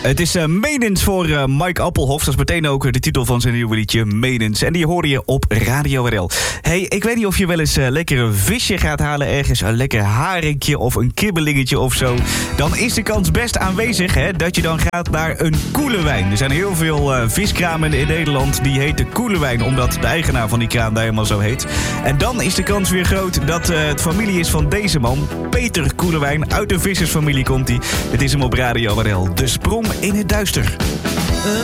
Het is Menens voor Mike Appelhoff. Dat is meteen ook de titel van zijn nieuwe liedje, Menens. En die hoorde je op Radio RL. Hey, ik weet niet of je wel eens lekker een visje gaat halen ergens. Een lekker haringje of een kibbelingetje of zo. Dan is de kans best aanwezig dat je dan gaat naar een Koelewijn. Er zijn heel veel viskramen in Nederland die heten Koelewijn, omdat de eigenaar van die kraam daar helemaal zo heet. En dan is de kans weer groot dat het familie is van deze man, Peter Koelewijn. Uit de vissersfamilie komt hij. Het is hem op Radio RL. De sprong in het duister.